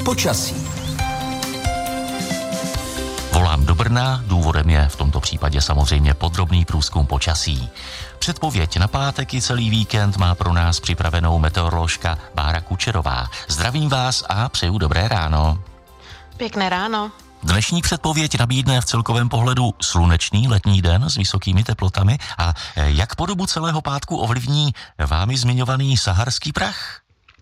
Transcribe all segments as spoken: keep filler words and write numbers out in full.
počasí. Volám do Brna, důvodem je v tomto případě samozřejmě podrobný průzkum počasí. Předpověď na pátek i celý víkend má pro nás připravenou meteoroložka Bára Kučerová. Zdravím vás a přeju dobré ráno. Pěkné ráno. Dnešní předpověď nabídne v celkovém pohledu slunečný letní den s vysokými teplotami a jak po dobu celého pátku ovlivní vámi zmiňovaný saharský prach?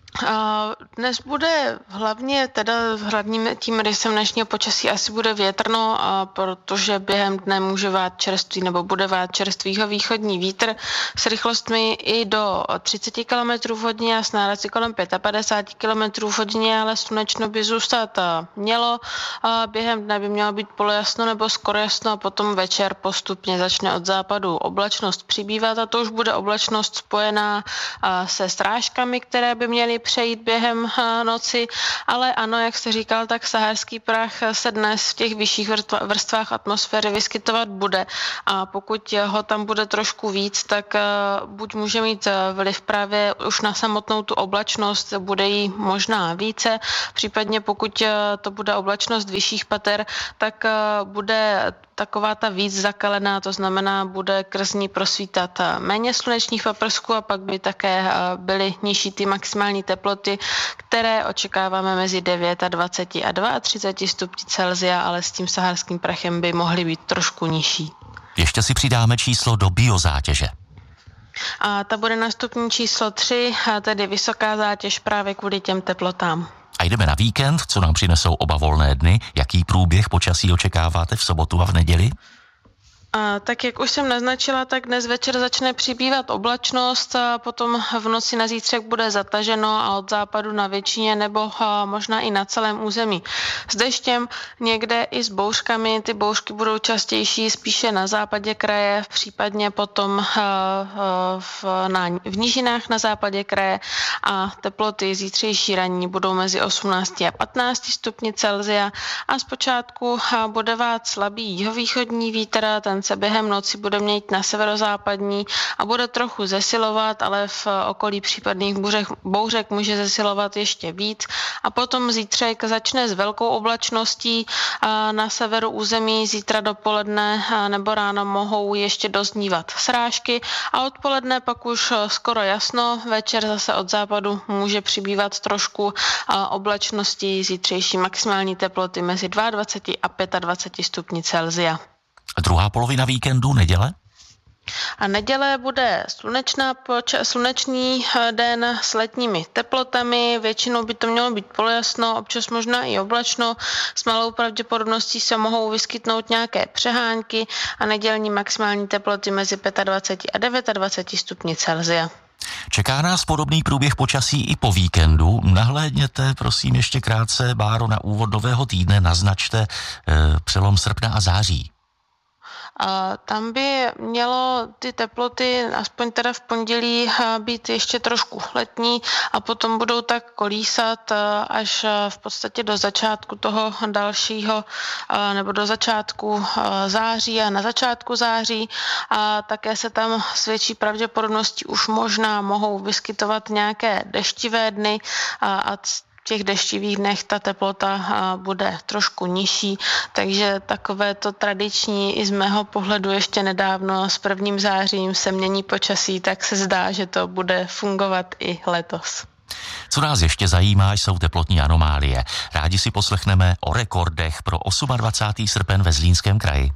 Dnes bude hlavně, teda hlavním tím rysem dnešního počasí asi bude větrno, protože během dne může vát čerstvý nebo bude vát čerstvýho východní vítr s rychlostmi i do třicet kilometrů v hodině a s nárazy kolem padesát pět kilometrů v hodině, ale slunečno by zůstat mělo. Během dne by mělo být polojasno nebo skoro jasno a potom večer postupně začne od západu oblačnost přibývat a to už bude oblačnost spojená se srážkami, které by měly přejít během noci, ale ano, jak jste říkal, tak saharský prach se dnes v těch vyšších vrstvách atmosféry vyskytovat bude a pokud ho tam bude trošku víc, tak buď může mít vliv právě už na samotnou tu oblačnost, bude jí možná více, případně pokud to bude oblačnost vyšších pater, tak bude taková ta víc zakalená, to znamená, bude krz ní prosvítat méně slunečních paprsků a pak by také byly nižší ty maximální teploty, které očekáváme mezi dvacet devět a třicet dva stupni Celsia, ale s tím saharským prachem by mohly být trošku nižší. Ještě si přidáme číslo do biozátěže. A ta bude na stupni číslo tři, tedy vysoká zátěž právě kvůli těm teplotám. A jdeme na víkend, co nám přinesou oba volné dny. Jaký průběh počasí očekáváte v sobotu a v neděli? A tak jak už jsem naznačila, tak dnes večer začne přibývat oblačnost a potom v noci na zítřek bude zataženo a od západu na většině nebo možná i na celém území s deštěm, někde i s bouřkami. Ty bouřky budou častější spíše na západě kraje, případně potom v, na, v nížinách na západě kraje a teploty zítřejší ranní budou mezi osmnáct a patnáct stupni Celsia a zpočátku bude vát slabý jihovýchodní vítr, ten se během noci bude měnit na severozápadní a bude trochu zesilovat, ale v okolí případných bouřek, bouřek může zesilovat ještě víc. A potom zítřek začne s velkou oblačností na severu území, zítra dopoledne nebo ráno mohou ještě doznívat srážky a odpoledne pak už skoro jasno, večer zase od západu může přibývat trošku oblačností, zítřejší maximální teploty mezi dvacet dva a dvacet pět stupni Celsia. Druhá polovina víkendu, neděle? A neděle bude slunečná poča- slunečný den s letními teplotami, většinou by to mělo být polojasno, občas možná i oblačno, s malou pravděpodobností se mohou vyskytnout nějaké přehánky a nedělní maximální teploty mezi dvacet pět a dvacet devět stupni Celsia. Čeká nás podobný průběh počasí i po víkendu. Nahlédněte, prosím, ještě krátce, Báro, na úvod nového týdne, naznačte eh, přelom srpna a září. A tam by mělo ty teploty, aspoň teda v pondělí, být ještě trošku letní a potom budou tak kolísat až v podstatě do začátku toho dalšího, nebo do začátku září a na začátku září a také se tam s větší pravděpodobností už možná mohou vyskytovat nějaké deštivé dny a, a v těch deštivých dnech ta teplota bude trošku nižší, takže takové to tradiční i z mého pohledu ještě nedávno s prvním zářím se mění počasí, tak se zdá, že to bude fungovat i letos. Co nás ještě zajímá, jsou teplotní anomálie. Rádi si poslechneme o rekordech pro dvacátého osmého srpen ve Zlínském kraji.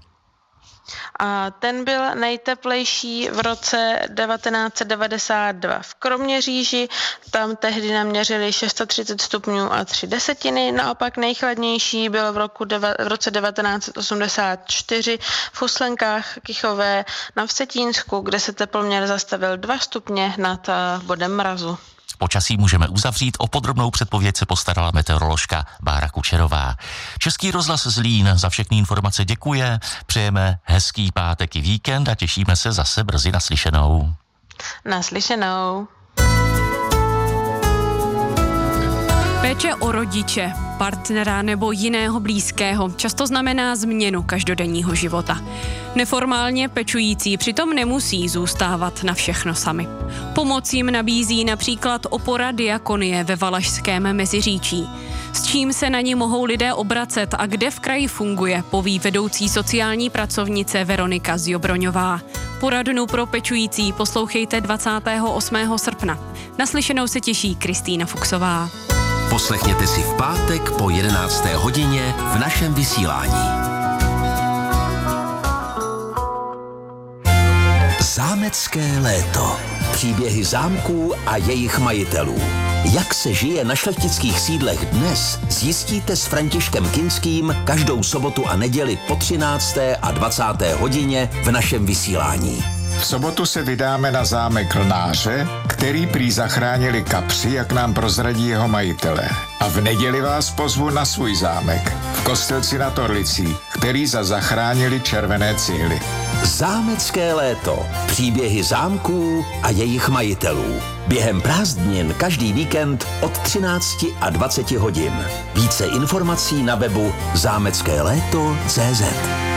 A ten byl nejteplejší v roce devatenáct set devadesát dva v Kroměříži, tam tehdy naměřili tři sta třicet stupňů a tři desetiny, naopak nejchladnější byl v, roku deva, v roce devatenáct set osmdesát čtyři v Huslenkách Kychové na Vsetínsku, kde se teploměr zastavil dva stupně nad bodem mrazu. Počasí můžeme uzavřít, o podrobnou předpověď se postarala meteoroložka Bára Kučerová. Český rozhlas Zlín za všechny informace děkuje, přejeme hezký pátek i víkend a těšíme se zase brzy naslyšenou. Naslyšenou. Péče o rodiče, partnera nebo jiného blízkého často znamená změnu každodenního života. Neformálně pečující přitom nemusí zůstávat na všechno sami. Pomoc jim nabízí například opora Diakonie ve Valašském Meziříčí. S čím se na ní mohou lidé obracet a kde v kraji funguje, poví vedoucí sociální pracovnice Veronika Zjobroňová. Poradnu pro pečující poslouchejte dvacátého osmého srpna. Naslyšenou se těší Kristýna Fuchsová. Poslechněte si v pátek po jedenácté hodině v našem vysílání. Zámecké léto. Příběhy zámků a jejich majitelů. Jak se žije na šlechtických sídlech dnes, zjistíte s Františkem Kinským každou sobotu a neděli po třinácté a dvacáté hodině v našem vysílání. V sobotu se vydáme na zámek Lnáře, který prý zachránili kapři, jak nám prozradí jeho majitelé. A v neděli vás pozvu na svůj zámek v Kostelci nad Orlicí, který za zachránili červené cihly. Zámecké léto. Příběhy zámků a jejich majitelů. Během prázdnin každý víkend od třinácti a dvaceti hodin. Více informací na webu zámecké léto tečka cé zet.